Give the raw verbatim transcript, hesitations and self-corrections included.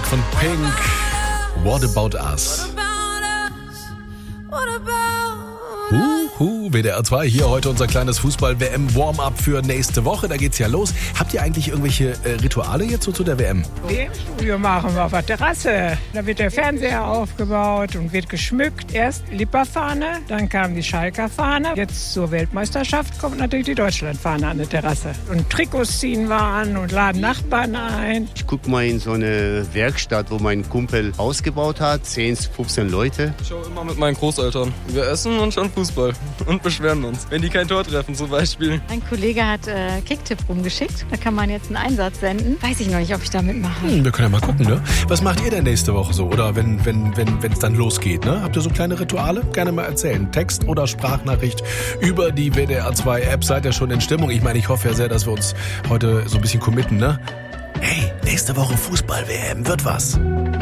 von Pink. What About Us? Huhu, W D R zwei, hier heute unser kleines Fußball-W M-Warm-Up für nächste Woche. Da geht's ja los. Habt ihr eigentlich irgendwelche äh, Rituale jetzt so zu der W M? W M-Studio machen wir auf der Terrasse. Da wird der Fernseher aufgebaut und wird geschmückt. Erst Lipperfahne, dann kam die Schalker Fahne. Jetzt zur Weltmeisterschaft kommt natürlich die Deutschlandfahne an der Terrasse. Und Trikots ziehen wir an und laden Nachbarn ein. Ich gucke mal in so eine Werkstatt, wo mein Kumpel ausgebaut hat. zehn, fünfzehn Leute. Ich schaue immer mit meinen Großeltern. Wir essen und schauen Fußball und beschweren uns, wenn die kein Tor treffen zum Beispiel. Ein Kollege hat äh, Kicktipp rumgeschickt. Da kann man jetzt einen Einsatz senden. Weiß ich noch nicht, ob ich da mitmache. Hm, wir können ja mal gucken, ne? Was macht ihr denn nächste Woche so? Oder wenn wenn wenn wenn es dann losgeht, ne? Habt ihr so kleine Rituale? Gerne mal erzählen. Text oder Sprachnachricht über die W D R zwei App. Seid ihr schon in Stimmung? Ich meine, ich hoffe ja sehr, dass wir uns heute so ein bisschen committen, ne? Hey, nächste Woche Fußball-W M wird was.